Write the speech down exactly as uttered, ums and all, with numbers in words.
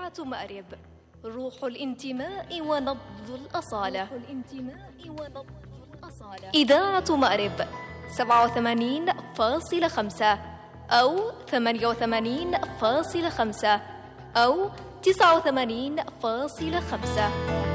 إذاعة مأرب، روح الانتماء ونبض الأصالة. روح الانتماء ونبض الأصالة. إذاعة مأرب سبعة وثمانين فاصلة خمسة أو ثمانية وثمانين فاصلة خمسة أو تسعة وثمانين فاصلة خمسة.